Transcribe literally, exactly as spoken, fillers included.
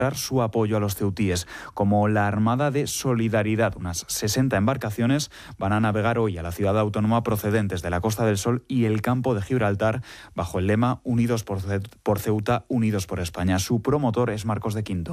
su apoyo a los ceutíes, como la Armada de Solidaridad. Unas sesenta embarcaciones van a navegar hoy a la ciudad autónoma procedentes de la Costa del Sol y el Campo de Gibraltar bajo el lema Unidos por Ceuta, Unidos por España. Su promotor es Marcos de Quinto.